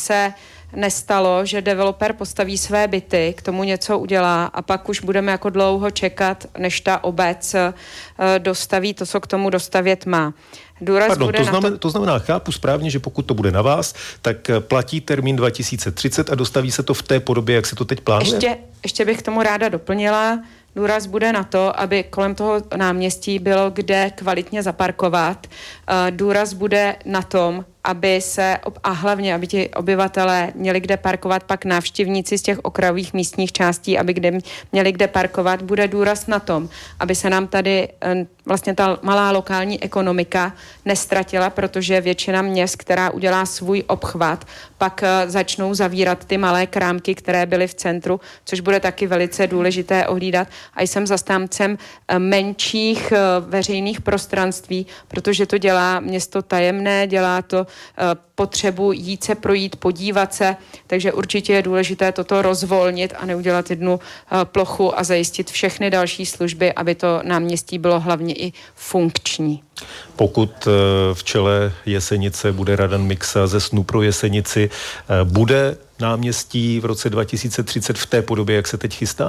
se nestalo, že developer postaví své byty, k tomu něco udělá a pak už budeme jako dlouho čekat, než ta obec dostaví to, co k tomu dostavět má. To znamená, chápu správně, že pokud to bude na vás, tak platí termín 2030 a dostaví se to v té podobě, jak se to teď plánuje? Ještě bych k tomu ráda doplnila. Důraz bude na to, aby kolem toho náměstí bylo kde kvalitně zaparkovat. Důraz bude na tom, aby aby ti obyvatelé měli kde parkovat, pak návštěvníci z těch okrajových místních částí, aby měli kde parkovat. Bude důraz na tom, aby se nám tady vlastně ta malá lokální ekonomika nestratila, protože většina měst, která udělá svůj obchvat, pak začnou zavírat ty malé krámky, které byly v centru, což bude taky velice důležité ohlídat. A jsem zastáncem menších veřejných prostranství, protože to dělá město tajemné, dělá to potřebu jít se projít, podívat se, takže určitě je důležité toto rozvolnit a neudělat jednu plochu a zajistit všechny další služby, aby to náměstí bylo hlavně i funkční. Pokud v čele Jesenice bude Radan Miksa ze Snu pro Jesenici, bude náměstí v roce 2030 v té podobě, jak se teď chystá?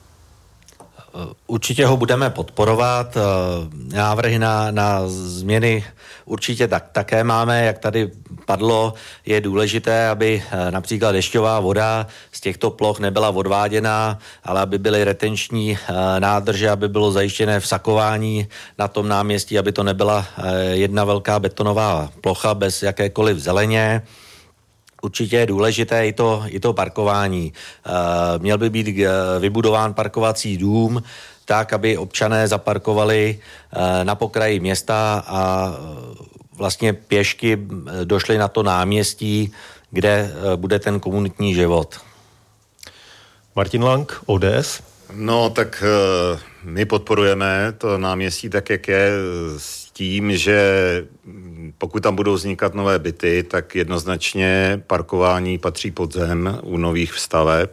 Určitě ho budeme podporovat. Návrhy na změny určitě také máme, jak tady padlo. Je důležité, aby například dešťová voda z těchto ploch nebyla odváděna, ale aby byly retenční nádrže, aby bylo zajištěné vsakování na tom náměstí, aby to nebyla jedna velká betonová plocha bez jakékoliv zeleně. Určitě je důležité i to parkování. Měl by být vybudován parkovací dům tak, aby občané zaparkovali na pokraji města a vlastně pěšky došli na to náměstí, kde bude ten komunitní život. Martin Lang, ODS. No, tak my podporujeme to náměstí tak, jak je, s tím, že pokud tam budou vznikat nové byty, tak jednoznačně parkování patří pod zem u nových staveb.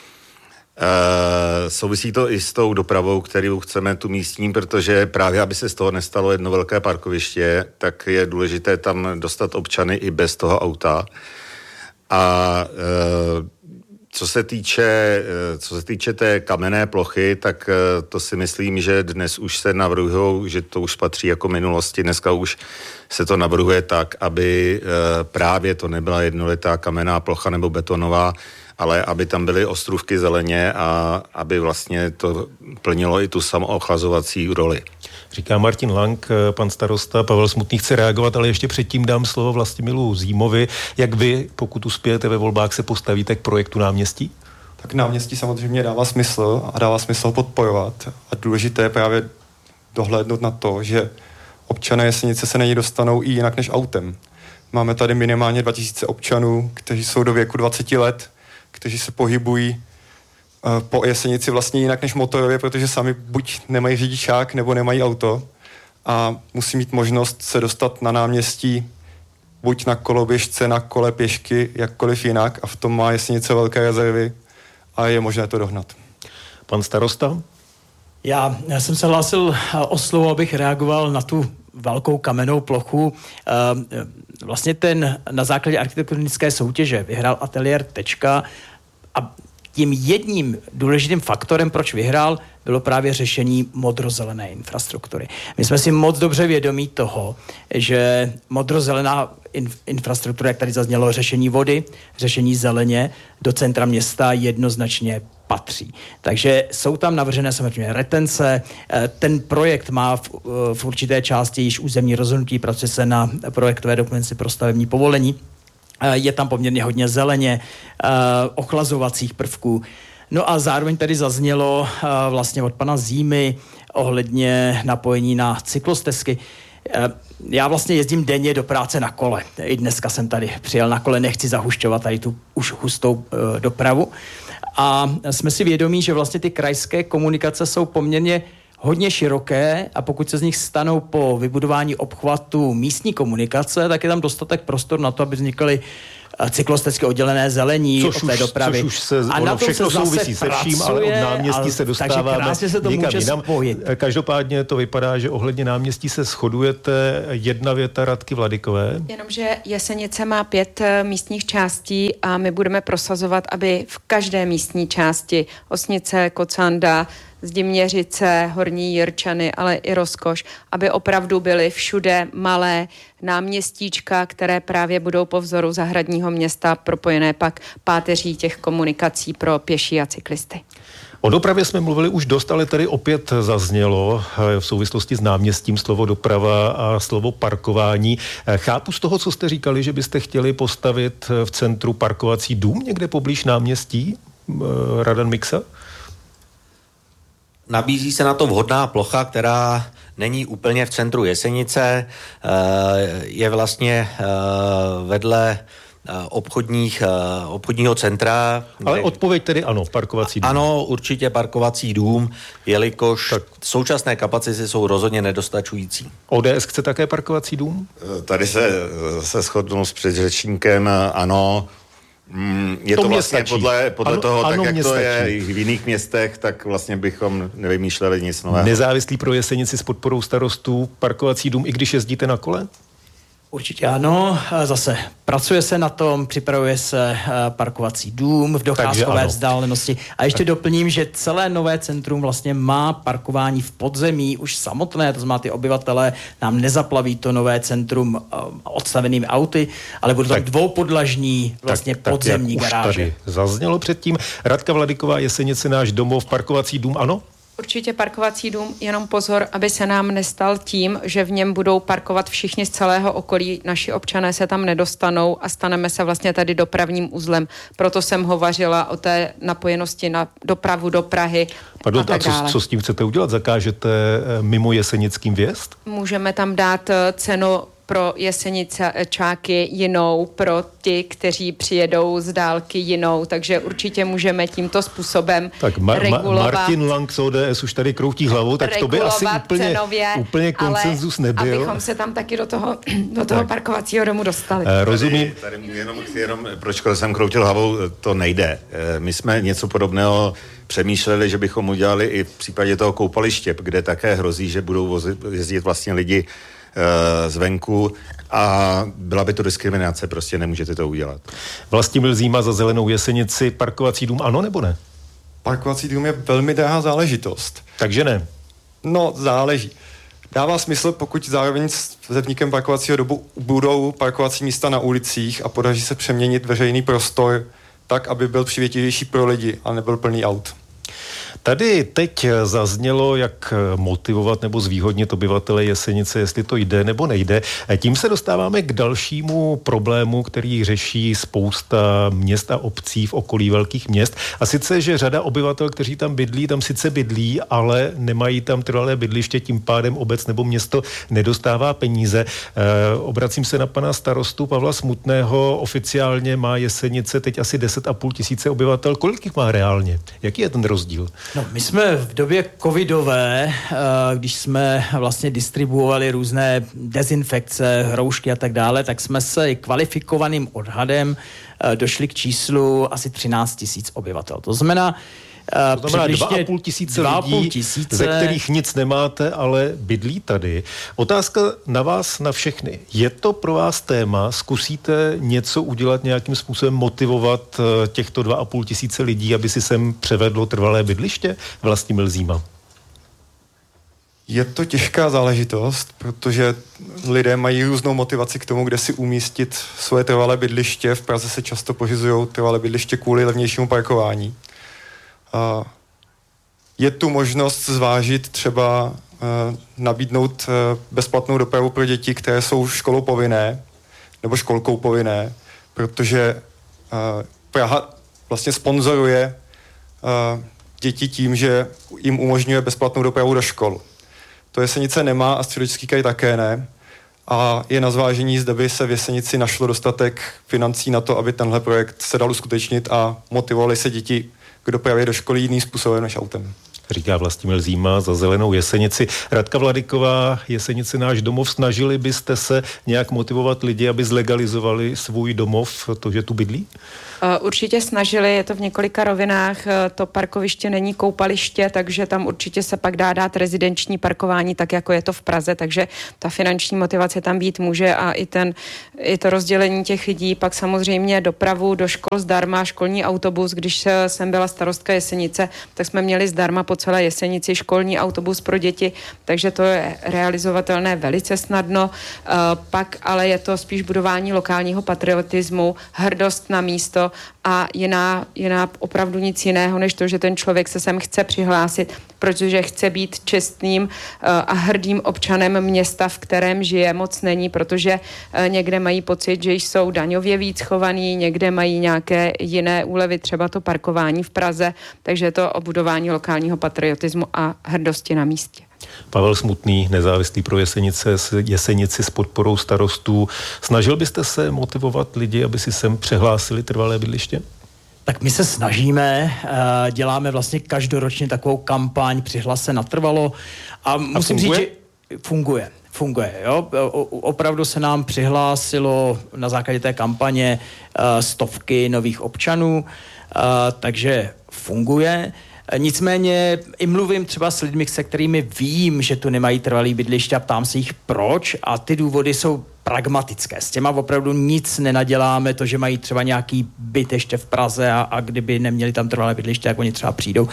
Souvisí to i s tou dopravou, kterou chceme tu místní, protože právě, aby se z toho nestalo jedno velké parkoviště, tak je důležité tam dostat občany i bez toho auta. A co se týče té kamenné plochy, tak to si myslím, že dnes už se navrhujou, že to už patří jako minulosti. Dneska už se to navrhuje tak, aby právě to nebyla jednolitá kamenná plocha nebo betonová, ale aby tam byly ostrůvky zeleně a aby vlastně to plnilo i tu samoochlazovací roli. Říká Martin Lang, pan starosta Pavel Smutný chce reagovat, ale ještě předtím dám slovo Vlastimilu Zímovi. Jak vy, pokud uspějete ve volbách, se postavíte k projektu náměstí? Tak náměstí samozřejmě dává smysl a dává smysl podporovat. A důležité je právě dohlédnout na to, že občané Jesenice se není dostanou i jinak než autem. Máme tady minimálně 2000 občanů, kteří jsou do věku 20 let, kteří se pohybují po Jesenici vlastně jinak než motorově, protože sami buď nemají řidičák, nebo nemají auto a musí mít možnost se dostat na náměstí buď na koloběžce, na kole pěšky, jakkoliv jinak a v tom má Jesenice velké rezervy a je možné to dohnat. Pan starosta? Já jsem se hlásil o slovo, abych reagoval na tu velkou kamennou plochu. Vlastně na základě architektonické soutěže vyhrál ateliér Tečka a tím jedním důležitým faktorem, proč vyhrál, bylo právě řešení modrozelené infrastruktury. My jsme si moc dobře vědomí toho, že modrozelená infrastruktura, jak tady zaznělo, řešení vody, řešení zeleně do centra města jednoznačně patří. Takže jsou tam navržené samozřejmě retence. Ten projekt má v určité části již územní rozhodnutí, pracuje se na projektové dokumentaci pro stavební povolení. Je tam poměrně hodně zeleně, ochlazovacích prvků. No a zároveň tady zaznělo vlastně od pana Zímy ohledně napojení na cyklostezky. Já vlastně jezdím denně do práce na kole. I dneska jsem tady přijel na kole, nechci zahušťovat tady tu už hustou dopravu. A jsme si vědomí, že vlastně ty krajské komunikace jsou poměrně hodně široké a pokud se z nich stanou po vybudování obchvatu místní komunikace, tak je tam dostatek prostor na to, aby vznikaly cyklostezky oddělené zelení od té dopravy. Což už se, a na všechno se souvisí se vším, ale od náměstí se dostáváme někam jinam. Každopádně to vypadá, že ohledně náměstí se shodujete. Jedna věta Radky Vladykové. Jenomže Jesenice má 5 místních částí a my budeme prosazovat, aby v každé místní části Osnice, Kocanda, Zdiměřice, Horní Jirčany, ale i Rozkoš, aby opravdu byly všude malé náměstíčka, které právě budou po vzoru zahradního města propojené pak páteří těch komunikací pro pěší a cyklisty. O dopravě jsme mluvili už dost, ale tady opět zaznělo v souvislosti s náměstím slovo doprava a slovo parkování. Chápu z toho, co jste říkali, že byste chtěli postavit v centru parkovací dům někde poblíž náměstí? Radan Miksa? Nabízí se na to vhodná plocha, která není úplně v centru Jesenice, je vlastně vedle obchodního centra. Ale odpověď tedy ano, parkovací dům. Ano, určitě parkovací dům, jelikož tak současné kapacity jsou rozhodně nedostačující. ODS chce také parkovací dům? Tady se shodnu s předřečníkem, ano. Je to vlastně podle toho, tak jak to je v jiných městech, tak vlastně bychom nevymýšleli nic nového. Nezávislý pro Jesenici s podporou starostů, parkovací dům, i když jezdíte na kole? Určitě ano, zase pracuje se na tom, připravuje se parkovací dům v docházkové vzdálenosti. A ještě doplním, že celé nové centrum vlastně má parkování v podzemí už samotné, to znamená ty obyvatelé nám nezaplaví to nové centrum odstavenými auty, ale budou tam dvoupodlažní vlastně podzemní garáže. Tady zaznělo předtím. Radka Vladyková, Jesenice, náš domov, parkovací dům, ano? Určitě parkovací dům, jenom pozor, aby se nám nestal tím, že v něm budou parkovat všichni z celého okolí, naši občané se tam nedostanou a staneme se vlastně tady dopravním uzlem. Proto jsem hovořila o té napojenosti na dopravu do Prahy a tak dále. Co s tím chcete udělat? Zakážete mimo jesenickým vjezd? Můžeme tam dát cenu pro Jeseničáky jinou, pro ty, kteří přijedou z dálky jinou, takže určitě můžeme tímto způsobem regulovat. Martin Lang z ODS už tady kroutí hlavou, tak to by asi úplně konsenzus nebyl. Abychom se tam taky do toho parkovacího domu dostali. Rozumím. Tady jenom proč jsem kroutil hlavou, to nejde. My jsme něco podobného přemýšleli, že bychom udělali i v případě toho koupaliště, kde také hrozí, že budou jezdit vlastně lidi zvenku a byla by to diskriminace, prostě nemůžete to udělat. Vlastimil Zíma za Zelenou Jesenici, parkovací dům ano nebo ne? Parkovací dům je velmi drahá záležitost. Takže ne? No, záleží. Dává smysl, pokud zároveň s vznikem parkovacího domu budou parkovací místa na ulicích a podaří se přeměnit veřejný prostor tak, aby byl přivětivější pro lidi a nebyl plný aut. Tady teď zaznělo, jak motivovat nebo zvýhodnit obyvatele Jesenice, jestli to jde nebo nejde. Tím se dostáváme k dalšímu problému, který řeší spousta měst a obcí v okolí velkých měst. A sice, že řada obyvatel, kteří tam bydlí, tam sice bydlí, ale nemají tam trvalé bydliště, tím pádem obec nebo město nedostává peníze. Obracím se na pana starostu Pavla Smutného. Oficiálně má Jesenice teď asi 10,5 tisíce obyvatel. Kolik jich má reálně? Jaký je ten rozdíl? No, my jsme v době covidové, když jsme vlastně distribuovali různé dezinfekce, roušky a tak dále, tak jsme se kvalifikovaným odhadem došli k číslu asi 13 tisíc obyvatel. To znamená 2,5 tisíce lidí, ze kterých nic nemáte, ale bydlí tady. Otázka na vás, na všechny. Je to pro vás téma? Zkusíte něco udělat, nějakým způsobem motivovat těchto 2,5 tisíce lidí, aby si sem převedlo trvalé bydliště? Vlastimil Zíma. Je to těžká záležitost, protože lidé mají různou motivaci k tomu, kde si umístit svoje trvalé bydliště. V Praze se často pořizují trvalé bydliště kvůli levnějšímu parkování. Je tu možnost zvážit třeba nabídnout bezplatnou dopravu pro děti, které jsou školou povinné nebo školkou povinné, protože Praha vlastně sponzoruje děti tím, že jim umožňuje bezplatnou dopravu do škol. To Jesenice nemá a Středočeský kraj také ne. A je na zvážení, zda by se v Jesenici našlo dostatek financí na to, aby tenhle projekt se dal uskutečnit a motivovali se děti k dopravě do školy jiným způsobem než autem. říká Vlastimil Zíma za Zelenou Jesenici. Radka Vladyková, Jesenice náš domov, snažili byste se nějak motivovat lidi, aby zlegalizovali svůj domov, to, že tu bydlí? Určitě snažili, je to v několika rovinách, to parkoviště není koupaliště, takže tam určitě se pak dá dát rezidenční parkování, tak jako je to v Praze, takže ta finanční motivace tam být může a i to rozdělení těch lidí, pak samozřejmě dopravu do škol zdarma, školní autobus, když jsem byla starostka Jesenice, tak jsme měli zdarma po celé Jesenici školní autobus pro děti, takže to je realizovatelné velice snadno, pak ale je to spíš budování lokálního patriotismu, hrdost na místo a jiná opravdu nic jiného, než to, že ten člověk se sem chce přihlásit, protože chce být čestným a hrdým občanem města, v kterém žije. Moc není, protože někde mají pocit, že jsou daňově víc chovaní, někde mají nějaké jiné úlevy, třeba to parkování v Praze, takže je to o budování lokálního patriotismu a hrdosti na místě. Pavel Smutný, nezávislý pro Jesenici s podporou starostů. Snažil byste se motivovat lidi, aby si sem přehlásili trvalé bydliště? Tak my se snažíme, děláme vlastně každoročně takovou kampaň Přihlas se natrvalo a musím říct, že funguje, jo. Opravdu se nám přihlásilo na základě té kampaně stovky nových občanů, takže funguje. Nicméně i mluvím třeba s lidmi, se kterými vím, že tu nemají trvalý bydliště a ptám se jich proč a ty důvody jsou pragmatické. S těma opravdu nic nenaděláme, to, že mají třeba nějaký byt ještě v Praze a kdyby neměli tam trvalé bydliště, jak oni třeba přijdou,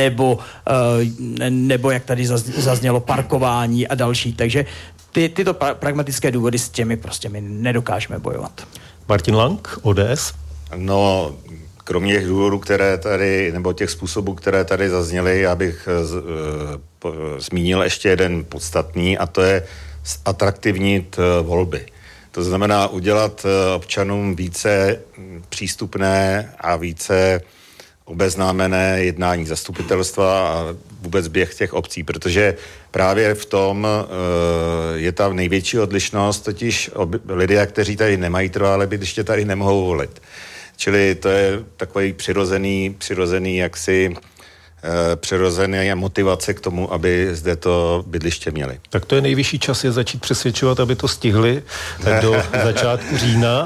nebo jak tady zaznělo parkování a další. Takže tyto pragmatické důvody s těmi prostě my nedokážeme bojovat. Martin Lang, ODS? No, kromě těch důvodů, které tady, nebo těch způsobů, které tady zazněly, já bych zmínil ještě jeden podstatný, a to je atraktivnit volby. To znamená udělat občanům více přístupné a více obeznámené jednání zastupitelstva a vůbec běh těch obcí, protože právě v tom je ta největší odlišnost, totiž lidé, kteří tady nemají trvalé bydliště, tady nemohou volit. Čili to je takový přirozený jaksi přirozené motivace k tomu, aby zde to bydliště měli. Tak to je nejvyšší čas je začít přesvědčovat, aby to stihli do začátku října,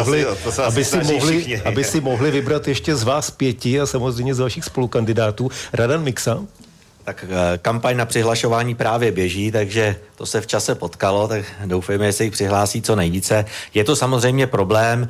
aby si mohli vybrat ještě z vás 5 a samozřejmě z vašich spolukandidátů. Radan Miksa? Tak kampaň na přihlašování právě běží, takže to se v čase potkalo, tak doufejme, že se jich přihlásí co nejvíce. Je to samozřejmě problém.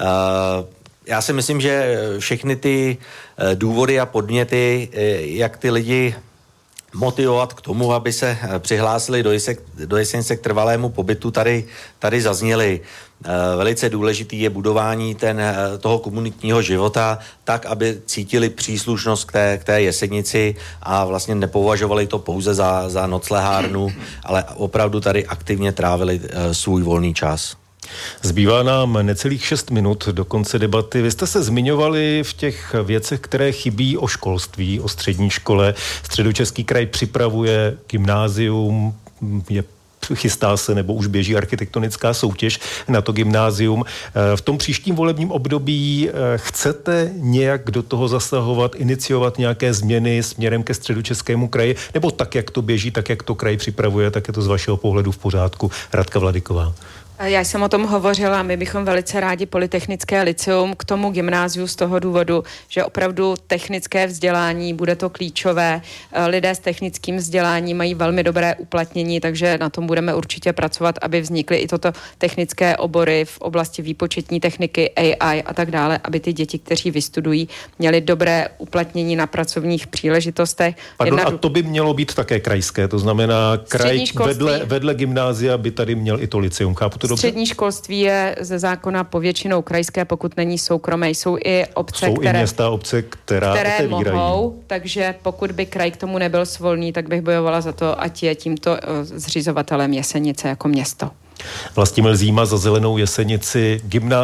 Já si myslím, že všechny ty důvody a podněty, jak ty lidi motivovat k tomu, aby se přihlásili do Jesenice k trvalému pobytu, tady zazněly. Velice důležitý je budování toho komunitního života tak, aby cítili příslušnost k té Jesenici a vlastně nepovažovali to pouze za noclehárnu, ale opravdu tady aktivně trávili svůj volný čas. Zbývá nám necelých 6 minut do konce debaty. Vy jste se zmiňovali v těch věcech, které chybí o školství, o střední škole. Středočeský kraj připravuje gymnázium, chystá se nebo už běží architektonická soutěž na to gymnázium. V tom příštím volebním období chcete nějak do toho zasahovat, iniciovat nějaké změny směrem ke Středočeskému kraji, nebo tak, jak to běží, tak, jak to kraj připravuje, tak je to z vašeho pohledu v pořádku? Radka Vladyková. Já jsem o tom hovořila, my bychom velice rádi Polytechnické lyceum k tomu gymnáziu z toho důvodu, že opravdu technické vzdělání bude to klíčové. Lidé s technickým vzděláním mají velmi dobré uplatnění, takže na tom budeme určitě pracovat, aby vznikly i toto technické obory v oblasti výpočetní techniky, AI a tak dále, aby ty děti, kteří vystudují, měli dobré uplatnění na pracovních příležitostech. Pardon, a to by mělo být také krajské, to znamená kraj vedle gymnázia by tady měl i to lyceum, chápu to dobře? Střední školství je ze zákona povětšinou krajské, pokud není soukromé. Jsou i obce, i města, obce, které mohou, takže pokud by kraj k tomu nebyl svolný, tak bych bojovala za to, ať je tímto zřizovatelem Jesenice jako město. Vlastimil Zíma za Zelenou Jesenici,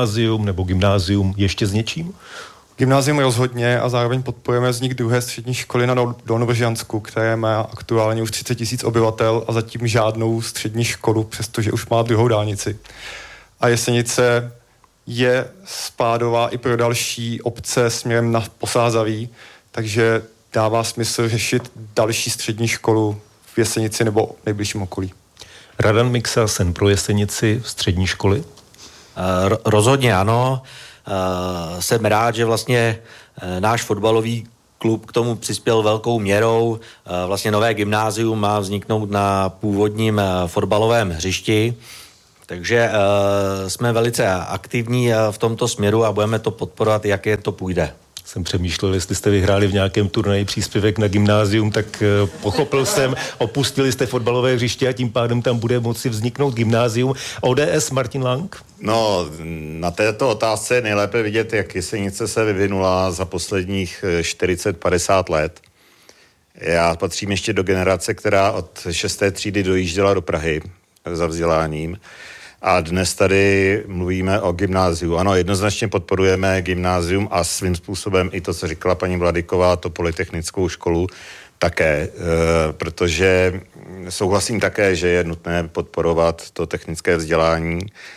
gymnázium ještě s něčím? Gymnázium rozhodně a zároveň podporujeme vznik druhé střední školy na Dolnovržiansku, které má aktuálně už 30 000 obyvatel a zatím žádnou střední školu, přestože už má druhou dálnici. A Jesenice je spádová i pro další obce směrem na Posázaví, takže dává smysl řešit další střední školu v Jesenici nebo nejbližším okolí. Radan Miksa, sen pro Jesenici, střední školy? Rozhodně ano. Jsem rád, že vlastně náš fotbalový klub k tomu přispěl velkou měrou. Vlastně nové gymnázium má vzniknout na původním fotbalovém hřišti, takže jsme velice aktivní v tomto směru a budeme to podporovat, jak je to půjde. Jsem přemýšlel, jestli jste vyhráli v nějakém turnaji příspěvek na gymnázium, tak pochopil jsem, opustili jste fotbalové hřiště a tím pádem tam bude moci vzniknout gymnázium. ODS, Martin Lang? No, na této otázce je nejlépe vidět, jak Jesenice se vyvinula za posledních 40-50 let. Já patřím ještě do generace, která od 6. třídy dojížděla do Prahy za vzděláním. A dnes tady mluvíme o gymnáziu. Ano, jednoznačně podporujeme gymnázium a svým způsobem i to, co říkala paní Vladyková, to polytechnickou školu také, protože souhlasím také, že je nutné podporovat to technické vzdělání.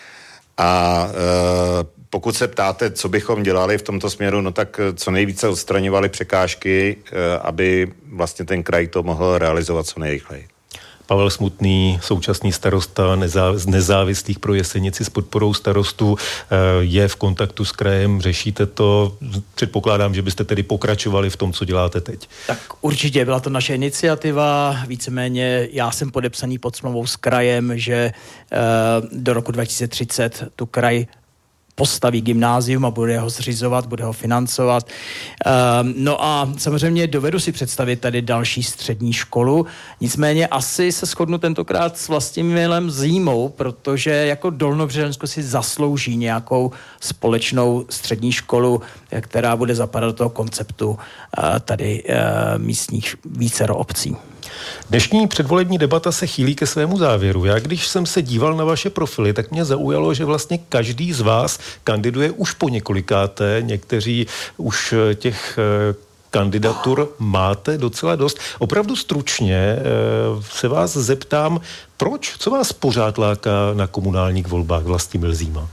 A pokud se ptáte, co bychom dělali v tomto směru, no tak co nejvíce odstraňovali překážky, aby vlastně ten kraj to mohl realizovat co nejrychleji. Pavel Smutný, současný starosta z nezávislých pro Jesenici s podporou starostů, je v kontaktu s krajem, řešíte to. Předpokládám, že byste tedy pokračovali v tom, co děláte teď. Tak určitě byla to naše iniciativa, víceméně já jsem podepsaný pod smlouvou s krajem, že do roku 2030 tu kraj postaví gymnázium a bude ho zřizovat, bude ho financovat. No a samozřejmě dovedu si představit tady další střední školu, nicméně asi se shodnu tentokrát s Vlastimilem Zímou, protože jako Dolnobřežansko si zaslouží nějakou společnou střední školu, která bude zapadat do toho konceptu tady místních vícero obcí. Dnešní předvolební debata se chýlí ke svému závěru. Já když jsem se díval na vaše profily, tak mě zaujalo, že vlastně každý z vás kandiduje už po několikáté, někteří už těch kandidatur máte docela dost. Opravdu stručně se vás zeptám, proč? Co vás pořád láká na komunálních volbách, Vlastimil Zíma?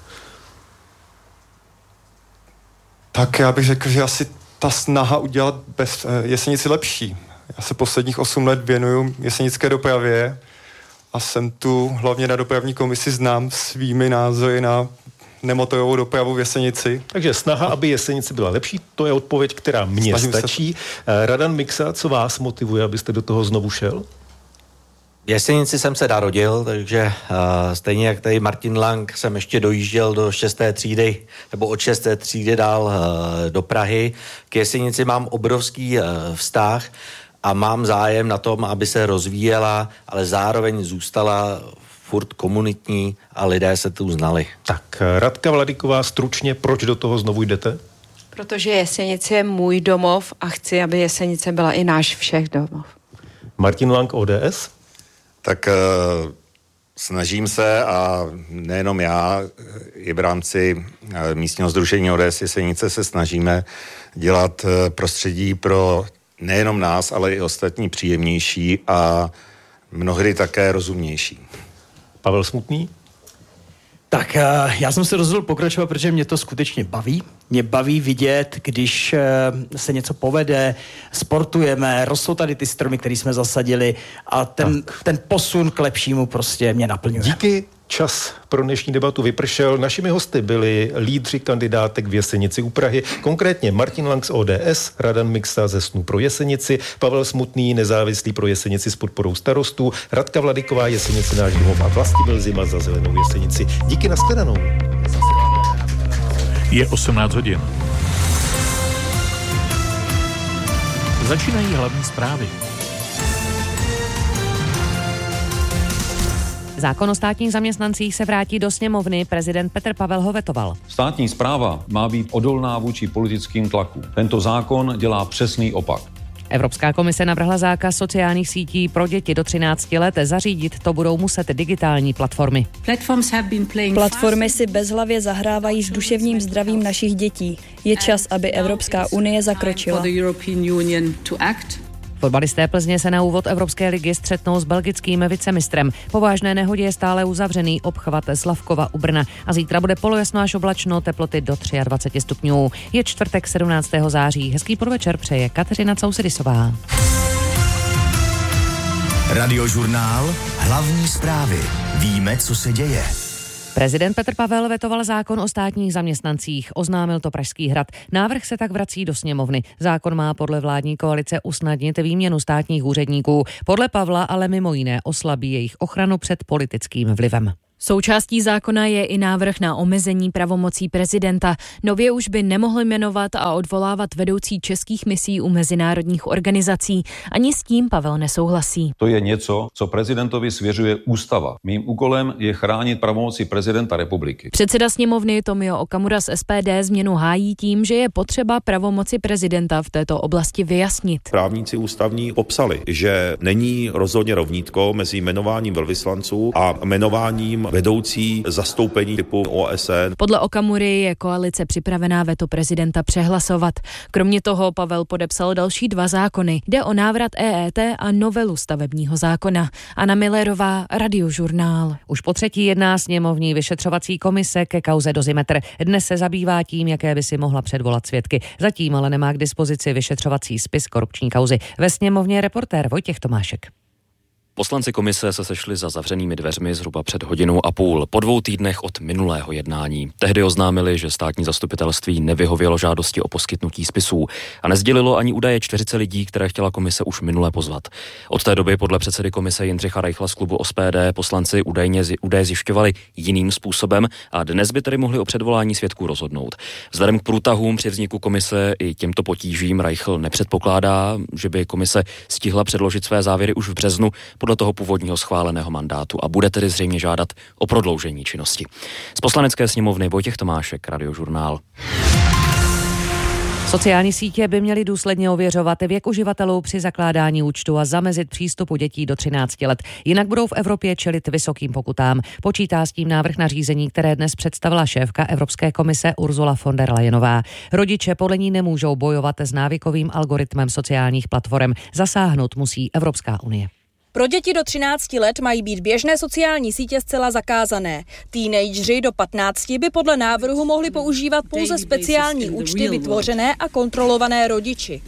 Tak já bych řekl, že asi ta snaha udělat Jesenici lepší. Já se posledních 8 let věnuju jesenické dopravě a jsem tu hlavně na dopravní komisi znám svými názory na nemotorovou dopravu v Jesenici. Takže snaha, aby Jesenice byla lepší, to je odpověď, která mně stačí. Radan Miksa, co vás motivuje, abyste do toho znovu šel? V Jesenici jsem se narodil, takže stejně jak tady Martin Lang jsem ještě dojížděl do 6. třídy, nebo od 6. třídy dál do Prahy. K Jesenici mám obrovský vztah a mám zájem na tom, aby se rozvíjela, ale zároveň zůstala furt komunitní a lidé se tu znali. Tak, Radka Vladyková, stručně, proč do toho znovu jdete? Protože Jesenice je můj domov a chci, aby Jesenice byla i náš všech domov. Martin Lang, ODS? Tak snažím se a nejenom já, i v rámci místního sdružení ODS Jesenice se snažíme dělat prostředí pro nejenom nás, ale i ostatní příjemnější a mnohdy také rozumnější. Pavel Smutný? Tak já jsem se rozhodl pokračovat, protože mě to skutečně baví. Mě baví vidět, když se něco povede, sportujeme, rostou tady ty stromy, které jsme zasadili a ten posun k lepšímu prostě mě naplňuje. Díky. Čas pro dnešní debatu vypršel. Našimi hosty byli lídři kandidátek v Jesenici u Prahy, konkrétně Martin Lang z ODS, Radan Miksa ze Snů pro Jesenici, Pavel Smutný, nezávislý pro Jesenici s podporou starostů, Radka Vladyková, Jesenici náš domov a Vlastimil Zima za Zelenou Jesenici. Díky, nashledanou. Je 18 hodin. Začínají hlavní zprávy. Zákon o státních zaměstnancích se vrátí do sněmovny, prezident Petr Pavel ho vetoval. Státní správa má být odolná vůči politickým tlakům. Tento zákon dělá přesný opak. Evropská komise navrhla zákaz sociálních sítí pro děti do 13 let. Zařídit to budou muset digitální platformy. Platformy si bezhlavě zahrávají s duševním zdravím našich dětí. Je čas, aby Evropská unie zakročila. Fotbalisté Plzně se na úvod Evropské ligy střetnou s belgickým vicemistrem. Po vážné nehodě je stále uzavřený obchvat Slavkova u Brna a zítra bude polojasno až oblačno, teploty do 23 stupňů. Je čtvrtek 17. září. Hezký podvečer přeje Kateřina Cousidisová. Radiožurnál, hlavní zprávy. Víme, co se děje. Prezident Petr Pavel vetoval zákon o státních zaměstnancích, oznámil to Pražský hrad. Návrh se tak vrací do sněmovny. Zákon má podle vládní koalice usnadnit výměnu státních úředníků. Podle Pavla ale mimo jiné oslabí jejich ochranu před politickým vlivem. Součástí zákona je i návrh na omezení pravomocí prezidenta. Nově už by nemohl jmenovat a odvolávat vedoucí českých misí u mezinárodních organizací. Ani s tím Pavel nesouhlasí. To je něco, co prezidentovi svěřuje ústava. Mým úkolem je chránit pravomoci prezidenta republiky. Předseda sněmovny Tomio Okamura z SPD změnu hájí tím, že je potřeba pravomoci prezidenta v této oblasti vyjasnit. Právníci ústavní popsali, že není rozhodně rovnítko mezi jmenováním velvyslanců a jmenováním vedoucí zastoupení typu OSN. Podle Okamury je koalice připravená veto prezidenta přehlasovat. Kromě toho Pavel podepsal další 2 zákony. Jde o návrat EET a novelu stavebního zákona. Anna Millerová, Radiožurnál. Už po třetí jedná sněmovní vyšetřovací komise ke kauze Dozimetr. Dnes se zabývá tím, jaké by si mohla předvolat svědky. Zatím ale nemá k dispozici vyšetřovací spis korupční kauzy. Ve sněmovně reportér Vojtěch Tomášek. Poslanci komise se sešli za zavřenými dveřmi zhruba před hodinou a půl, po 2 týdnech od minulého jednání. Tehdy oznámili, že státní zastupitelství nevyhovělo žádosti o poskytnutí spisů a nesdělilo ani údaje 40 lidí, které chtěla komise už minule pozvat. Od té doby podle předsedy komise Jindřicha Reichla z klubu SPD poslanci údaje zjišťovali jiným způsobem a dnes by tedy mohli o předvolání svědků rozhodnout. Vzhledem k průtahům při vzniku komise i těmto potížím Reichl nepředpokládá, že by komise stihla předložit své závěry už v březnu podle toho původního schváleného mandátu a bude tedy zřejmě žádat o prodloužení činnosti. Z Poslanecké sněmovny Vojtěch Tomášek, Radiožurnál. Sociální sítě by měly důsledně ověřovat věk uživatelů při zakládání účtu a zamezit přístupu dětí do 13 let. Jinak budou v Evropě čelit vysokým pokutám. Počítá s tím návrh nařízení, které dnes představila šéfka Evropské komise Ursula von der Leyenová. Rodiče podle ní nemůžou bojovat s návykovým algoritmem sociálních platform. Zasáhnout musí Evropská unie. Pro děti do 13 let mají být běžné sociální sítě zcela zakázané. Teenageři do 15 by podle návrhu mohli používat pouze speciální účty vytvořené a kontrolované rodiči.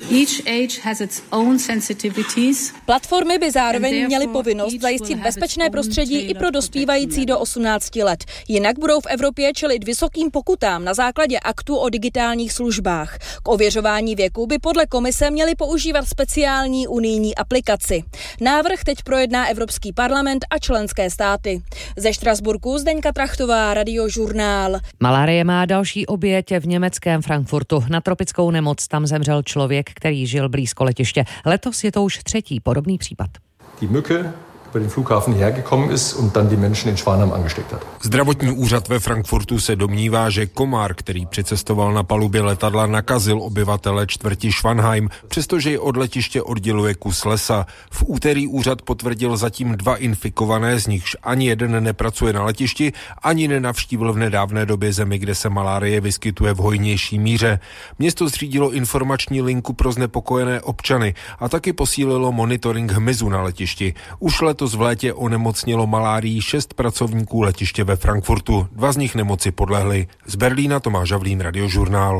Platformy by zároveň měly povinnost zajistit bezpečné prostředí i pro dospívající do 18 let. Jinak budou v Evropě čelit vysokým pokutám na základě aktu o digitálních službách. K ověřování věku by podle komise měli používat speciální unijní aplikaci. Návrh teď projedná Evropský parlament a členské státy. Ze Štrasburku Zdeňka Trachtová, Radiožurnál. Malárie má další oběť v německém Frankfurtu. Na tropickou nemoc tam zemřel člověk, který žil blízko letiště. Letos je to už 3. podobný případ. Die Mücke über den Flughafen hergekommen ist und dann die Menschen in Schwanheim angesteckt hat. Zdravotní úřad ve Frankfurtu se domnívá, že komár, který přicestoval na palubě letadla, nakazil obyvatele čtvrti Schwanheim, přestože ji od letiště odděluje kus lesa. V úterý úřad potvrdil zatím 2 infikované, z nichž ani jeden nepracuje na letišti, ani nenavštívil v nedávné době zemi, kde se malárie vyskytuje v hojnější míře. Město zřídilo informační linku pro znepokojené občany a taky posílilo monitoring hmyzu na letišti. Už letos v létě onemocnilo malárií 6 pracovníků letiště ve Frankfurtu. 2 z nich nemoci podlehli. Z Berlína Tomáš Havlín, Radiožurnál.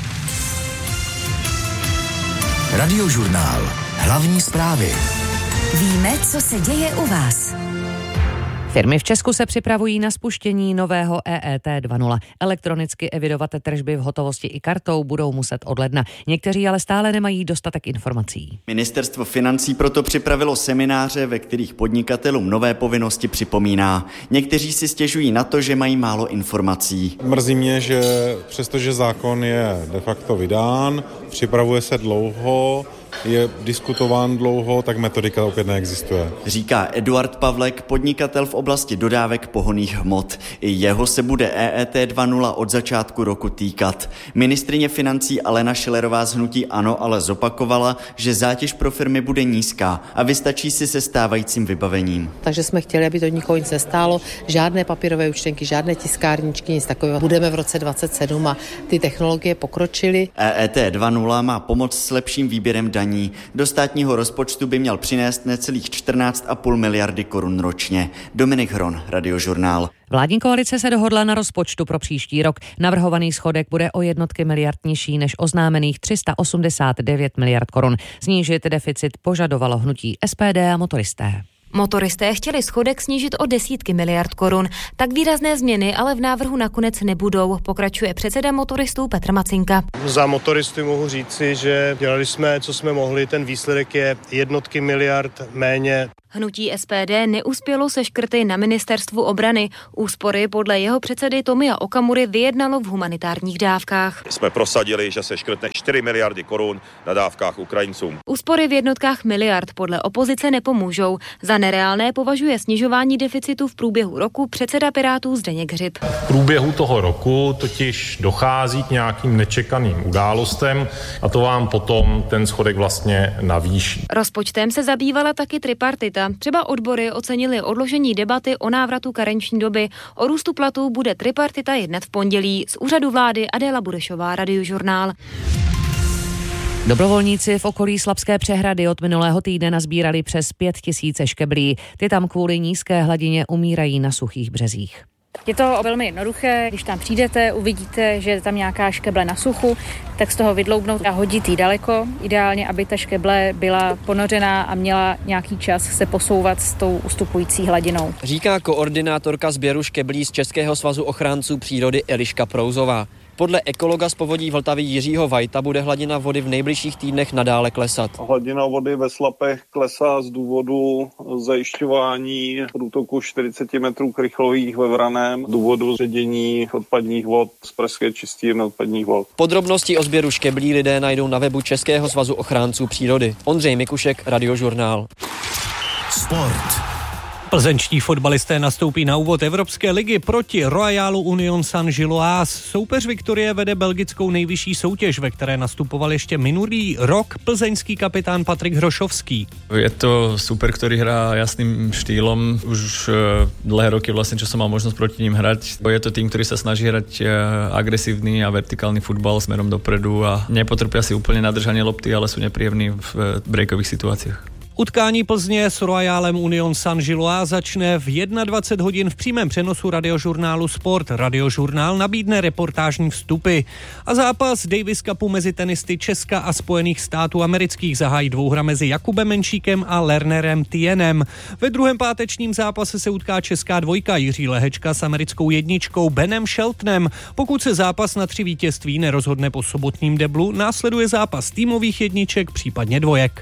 Radiožurnál. Hlavní zprávy. Víme, co se děje u vás. Firmy v Česku se připravují na spuštění nového EET 2.0. Elektronicky evidovat tržby v hotovosti i kartou budou muset od ledna. Někteří ale stále nemají dostatek informací. Ministerstvo financí proto připravilo semináře, ve kterých podnikatelům nové povinnosti připomíná. Někteří si stěžují na to, že mají málo informací. Mrzí mě, že přestože zákon je de facto vydán, připravuje se dlouho, je diskutován dlouho, tak metodika opět neexistuje. Říká Eduard Pavlek, podnikatel v oblasti dodávek pohonných hmot. I jeho se bude EET 2.0 od začátku roku týkat. Ministryně financí Alena Schillerová z hnutí ANO ale zopakovala, že zátěž pro firmy bude nízká a vystačí si se stávajícím vybavením. Takže jsme chtěli, aby to nikoho nic nestálo, žádné papírové účtenky, žádné tiskárničky, nic takového. Budeme v roce 2027 a ty technologie pokročily. EET 2.0 má pomoct s lepším výběrem daní. Do státního rozpočtu by měl přinést necelých 14,5 miliardy korun ročně. Dominik Hron, Radiožurnál. Vládní koalice se dohodla na rozpočtu pro příští rok. Navrhovaný schodek bude o jednotky miliard nižší než oznámených 389 miliard korun. Snížit deficit požadovalo hnutí SPD a motoristé. Motoristé chtěli schodek snížit o desítky miliard korun. Tak výrazné změny ale v návrhu nakonec nebudou, pokračuje předseda motoristů Petr Macinka. Za motoristy mohu říci, že dělali jsme, co jsme mohli, ten výsledek je jednotky miliard méně. Hnutí SPD neuspělo se škrty na ministerstvu obrany. Úspory podle jeho předsedy Tomia Okamury vyjednalo v humanitárních dávkách. Jsme prosadili, že se škrtne 4 miliardy korun na dávkách Ukrajincům. Úspory v jednotkách miliard podle opozice nepomůžou. Za nereálné považuje snižování deficitu v průběhu roku předseda Pirátů Zdeněk Hřib. V průběhu toho roku totiž dochází k nějakým nečekaným událostem a to vám potom ten schodek vlastně navýší. Rozpočtem se zabývala taky tripartita. Třeba odbory ocenili odložení debaty o návratu karenční doby. O růstu platů bude tripartita jednat v pondělí. Z úřadu vlády Adéla Burešová, Radiožurnál. Dobrovolníci v okolí Slabské přehrady od minulého týdne nazbírali přes 5 000 škeblí. Ty tam kvůli nízké hladině umírají na suchých březích. Je to velmi jednoduché, když tam přijdete, uvidíte, že je tam nějaká škeble na suchu, tak z toho vydloubnout a hodit ji daleko. Ideálně, aby ta škeble byla ponořená a měla nějaký čas se posouvat s tou ustupující hladinou. Říká koordinátorka sběru škeblí z Českého svazu ochránců přírody Eliška Prouzová. Podle ekologa z povodí Vltavy Jiřího Vajta bude hladina vody v nejbližších týdnech nadále klesat. Hladina vody ve Slapech klesá z důvodu zajišťování průtoku 40 metrů krychlových ve Vraném, důvodu ředění odpadních vod z pražské čistírny odpadních vod. Podrobnosti o sběru škeblí lidé najdou na webu Českého svazu ochránců přírody. Ondřej Mikušek, Radiožurnál. Sport. Plzeňští fotbalisté nastoupí na úvod Evropské ligy proti Royalu Union Saint-Gilloise. Soupeř Viktorie vede belgickou nejvyšší soutěž, ve které nastupoval ještě minulý rok plzeňský kapitán Patrik Hrošovský. Je to super, ktorý hrá jasným štýlom. Už dlhé roky vlastne, čo som mal možnosť proti ním hrať. Je to tým, ktorý sa snaží hrať agresívny a vertikálny futbal smerom dopredu a nepotrpia si úplne na držanie lopty, ale sú nepríjemní v breakových situáciách. Utkání Plzně s Royalem Union Saint-Gilloise začne v 21 hodin v přímém přenosu Radiožurnálu Sport. Radiožurnál nabídne reportážní vstupy. A zápas Davis Cupu mezi tenisty Česka a Spojených států amerických zahájí dvouhra mezi Jakubem Menšíkem a Lernerem Tienem. Ve druhém pátečním zápase se utká česká dvojka Jiří Lehečka s americkou jedničkou Benem Sheltonem. Pokud se zápas na 3 vítězství nerozhodne po sobotním deblu, následuje zápas týmových jedniček, případně dvojek.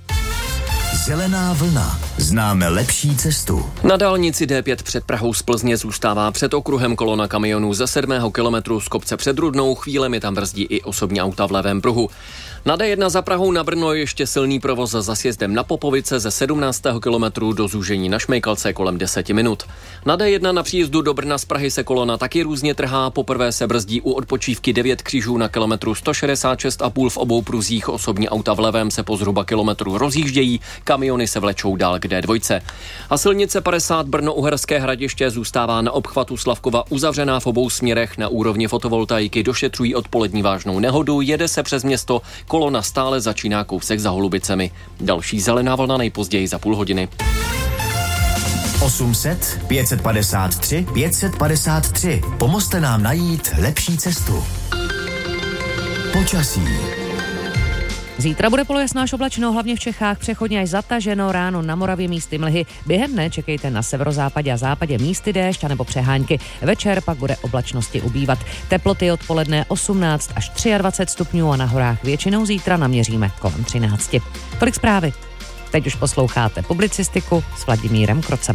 Zelená vlna. Známe lepší cestu. Na dálnici D5 před Prahou z Plzně zůstává před okruhem kolona kamionů ze 7. kilometru z kopce před Rudnou. Chvílemi tam brzdí i osobní auta v levém pruhu. Na D1 za Prahou na Brno ještě silný provoz za sjezdem na Popovice ze 17. kilometru do zúžení na Šmejkalce kolem 10 minut. Na D1 na příjezdu do Brna z Prahy se kolona taky různě trhá. Poprvé se brzdí u odpočívky 9 křížů na kilometru 166,5 v obou pruzích. Osobní auta v levém se po zhruba kilometru rozjíždějí, kamiony se vlečou dál k D2. A silnice 50 Brno-Uherské Hradiště zůstává na obchvatu Slavkova uzavřená v obou směrech. Na úrovni fotovoltaiky došetřují odpolední vážnou nehodu, jede se přes město. Kolona stále začíná kousek za Holubicemi. Další zelená vlna nejpozději za půl hodiny. 800 553 553. Pomozte nám najít lepší cestu. Počasí. Zítra bude polojasno až oblačno, hlavně v Čechách, přechodně až zataženo, ráno na Moravě místy mlhy. Během dne čekejte na severozápadě a západě místy déšť anebo přehánky. Večer pak bude oblačnosti ubývat. Teploty odpoledne 18 až 23 stupňů a na horách většinou zítra naměříme kolem 13. Tolik zprávy. Teď už posloucháte publicistiku s Vladimírem Krocem.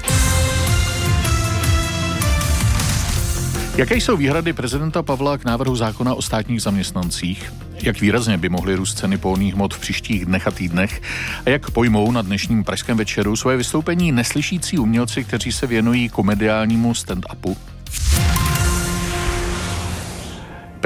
Jaké jsou výhrady prezidenta Pavla k návrhu zákona o státních zaměstnancích? Jak výrazně by mohly růst ceny pohonných hmot v příštích dnech a týdnech? A jak pojmou na dnešním pražském večeru svoje vystoupení neslyšící umělci, kteří se věnují komediálnímu stand-upu?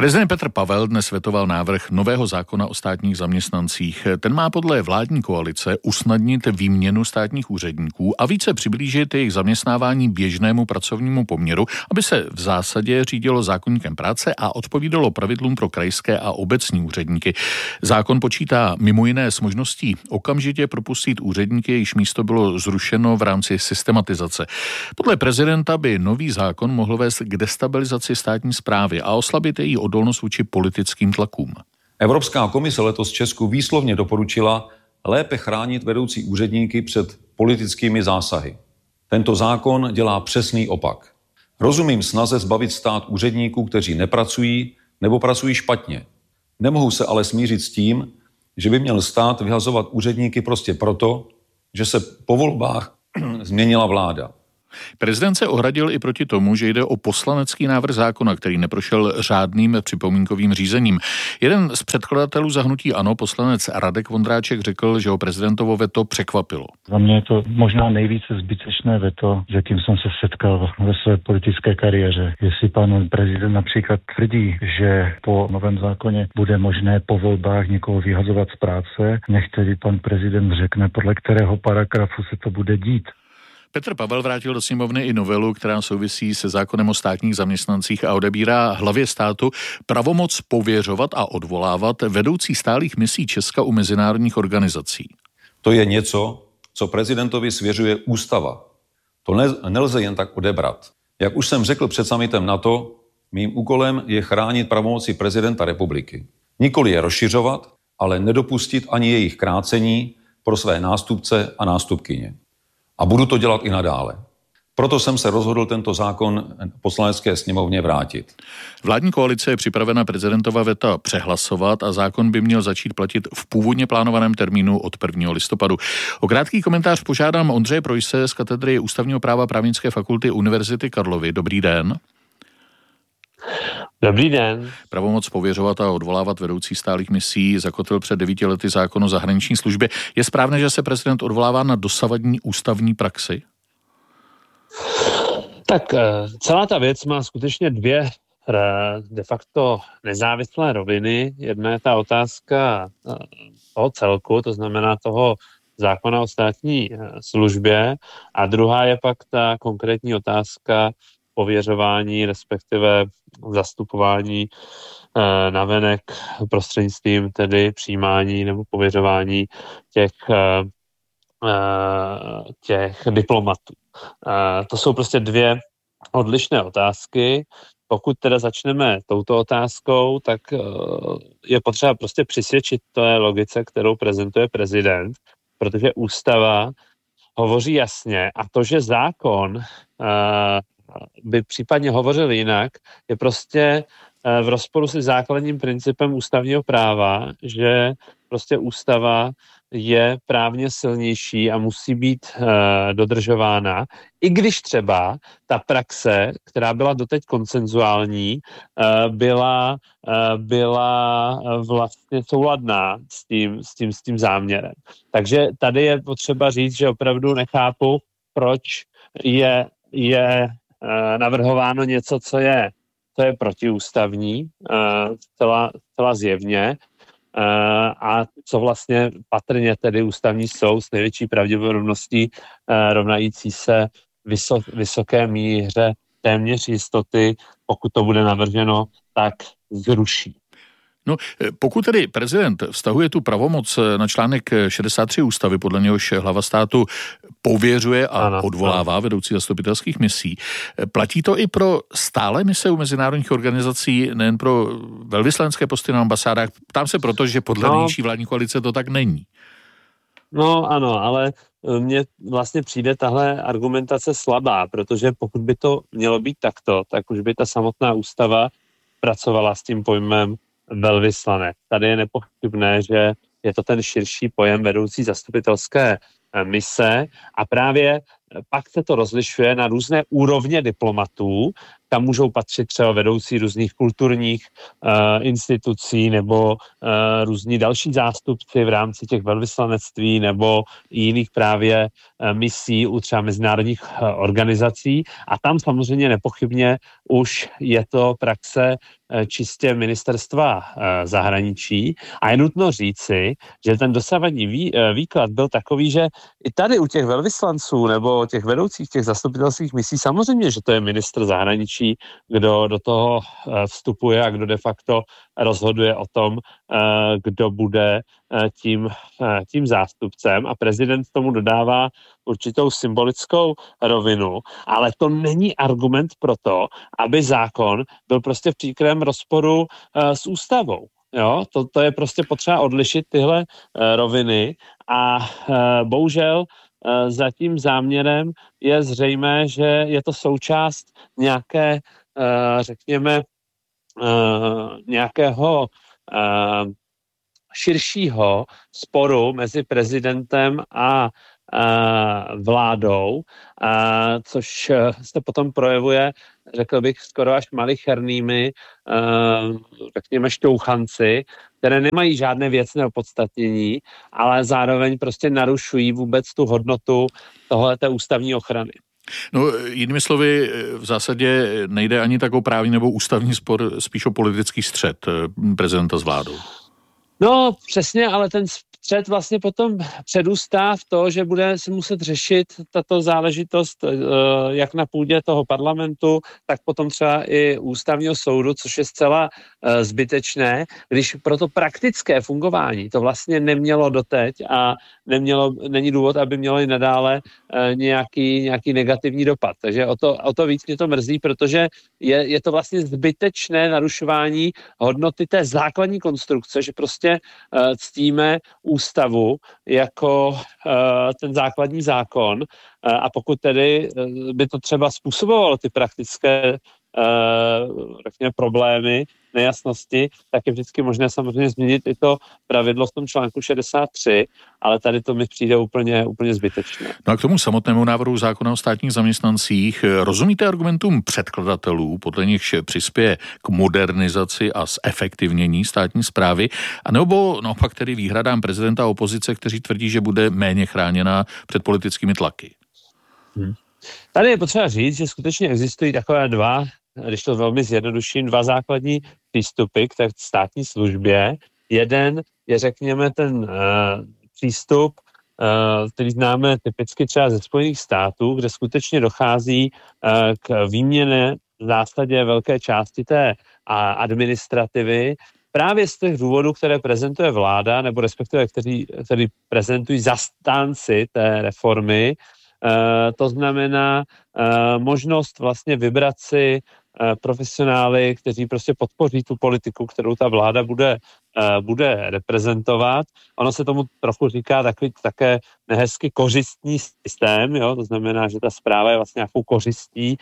Prezident Petr Pavel dnes vetoval návrh nového zákona o státních zaměstnancích. Ten má podle vládní koalice usnadnit výměnu státních úředníků a více přiblížit jejich zaměstnávání běžnému pracovnímu poměru, aby se v zásadě řídilo zákoníkem práce a odpovídalo pravidlům pro krajské a obecní úředníky. Zákon počítá mimo jiné s možností okamžitě propustit úředníky, jejichž místo bylo zrušeno v rámci systematizace. Podle prezidenta by nový zákon mohl vést k destabilizaci státní správy a oslabit její odolnost vůči politickým tlakům. Evropská komise letos Česku výslovně doporučila lépe chránit vedoucí úředníky před politickými zásahy. Tento zákon dělá přesný opak. Rozumím snaze zbavit stát úředníků, kteří nepracují nebo pracují špatně. Nemohu se ale smířit s tím, že by měl stát vyhazovat úředníky prostě proto, že se po volbách změnila vláda. Prezident se ohradil i proti tomu, že jde o poslanecký návrh zákona, který neprošel řádným připomínkovým řízením. Jeden z předkladatelů za hnutí ANO, poslanec Radek Vondráček, řekl, že ho prezidentovo veto překvapilo. Za mě je to možná nejvíce zbytečné veto, s jakým jsem se setkal ve své politické kariéře. Jestli pan prezident například tvrdí, že po novém zákoně bude možné po volbách někoho vyhazovat z práce, nech tedy pan prezident řekne, podle kterého paragrafu se to bude dít. Petr Pavel vrátil do sněmovny i novelu, která souvisí se zákonem o státních zaměstnancích a odebírá hlavě státu pravomoc pověřovat a odvolávat vedoucí stálých misí Česka u mezinárodních organizací. To je něco, co prezidentovi svěřuje ústava. To nelze jen tak odebrat. Jak už jsem řekl před summitem NATO, mým úkolem je chránit pravomoci prezidenta republiky. Nikoli je rozšiřovat, ale nedopustit ani jejich krácení pro své nástupce a nástupkyně. A budu to dělat i nadále. Proto jsem se rozhodl tento zákon Poslanecké sněmovně vrátit. Vládní koalice je připravena prezidentova veta přehlasovat a zákon by měl začít platit v původně plánovaném termínu od 1. listopadu. O krátký komentář požádám Ondřeje Projse z katedry ústavního práva Právnické fakulty Univerzity Karlovy. Dobrý den. Dobrý den. Pravomoc pověřovat a odvolávat vedoucí stálých misí zakotvil před 9 lety zákon o zahraniční službě. Je správné, že se prezident odvolává na dosavadní ústavní praxi? Tak celá ta věc má skutečně dvě de facto nezávislé roviny. Jedna je ta otázka toho celku, to znamená toho zákona o státní službě, a druhá je pak ta konkrétní otázka pověřování, respektive zastupování navenek prostřednictvím tedy přijímání nebo pověřování těch diplomatů. To jsou prostě dvě odlišné otázky. Pokud teda začneme touto otázkou, tak je potřeba prostě přisvědčit té logice, kterou prezentuje prezident, protože ústava hovoří jasně a to, že zákon by případně hovořil jinak, je prostě v rozporu se základním principem ústavního práva, že prostě ústava je právně silnější a musí být dodržována, i když třeba ta praxe, která byla doteď konsenzuální, byla vlastně souladná s tím záměrem. Takže tady je potřeba říct, že opravdu nechápu, proč je navrhováno něco, co je protiústavní, zcela zjevně, a co vlastně patrně tedy ústavní soud s největší pravděpodobností rovnající se vysoké míře téměř jistoty, pokud to bude navrženo, tak zruší. No, pokud tedy prezident vztahuje tu pravomoc na článek 63 ústavy, podle něhož hlava státu pověřuje a odvolává vedoucí zastupitelských misí, platí to i pro stále mise u mezinárodních organizací, nejen pro velvyslanské posty na ambasádách? Ptám se proto, že podle nynější vládní koalice to tak není. No ano, ale mně vlastně přijde tahle argumentace slabá, protože pokud by to mělo být takto, tak už by ta samotná ústava pracovala s tím pojmem velvyslanec. Tady je nepochybné, že je to ten širší pojem vedoucí zastupitelské mise a právě pak se to rozlišuje na různé úrovně diplomatů tam můžou patřit třeba vedoucí různých kulturních institucí nebo různí další zástupci v rámci těch velvyslanectví nebo jiných právě misí u třeba mezinárodních organizací. A tam samozřejmě nepochybně už je to praxe čistě ministerstva zahraničí. A je nutno říci, že ten dosavadní výklad byl takový, že i tady u těch velvyslanců nebo těch vedoucích těch zastupitelských misí samozřejmě, že to je ministr zahraničí, kdo do toho vstupuje a kdo de facto rozhoduje o tom, kdo bude tím zástupcem, a prezident tomu dodává určitou symbolickou rovinu, ale to není argument pro to, aby zákon byl prostě v příkrém rozporu s ústavou. Jo? To je prostě potřeba odlišit tyhle roviny a bohužel za tím záměrem je zřejmé, že je to součást nějaké, řekněme, nějakého širšího sporu mezi prezidentem a vládou, což se potom projevuje, řekl bych, skoro až malichernými, řekněme, šťouchanci, které nemají žádné věcné opodstatnění, ale zároveň prostě narušují vůbec tu hodnotu tohleté ústavní ochrany. No, jinými slovy, v zásadě nejde ani tak o právní nebo ústavní spor, spíš o politický střet prezidenta s vládou. No, přesně, ale ten střet vlastně potom předůstá v to, že bude si muset řešit tato záležitost jak na půdě toho parlamentu, tak potom třeba i ústavního soudu, což je zcela zbytečné, když pro to praktické fungování to vlastně nemělo doteď a není důvod, aby mělo i nadále nějaký negativní dopad. Takže o to víc mě to mrzí, protože je to vlastně zbytečné narušování hodnoty té základní konstrukce, že prostě ctíme ústavu jako ten základní zákon, a pokud tedy by to třeba způsobovalo ty praktické řekněme, problémy, nejasnosti, tak je vždycky možné samozřejmě změnit i to pravidlo v tom článku 63, ale tady to mi přijde úplně zbytečné. No a k tomu samotnému návrhu zákona o státních zaměstnancích rozumíte argumentům předkladatelů, podle nichž přispěje k modernizaci a zefektivnění státní správy, anebo naopak tedy výhradám prezidenta a opozice, kteří tvrdí, že bude méně chráněna před politickými tlaky? Tady je potřeba říct, že skutečně existují takové když to velmi zjednoduším, dva základní přístupy k té státní službě. Jeden je, řekněme, ten přístup, který známe typicky třeba ze Spojených států, kde skutečně dochází k výměně v zásadě velké části té administrativy, právě z těch důvodů, které prezentuje vláda, nebo respektive, který prezentují zastánci té reformy. To znamená možnost vlastně vybrat si profesionály, kteří prostě podpoří tu politiku, kterou ta vláda bude reprezentovat. Ono se tomu trochu říká takový také nehezky kořistní systém, jo? To znamená, že ta správa je vlastně nějakou kořistí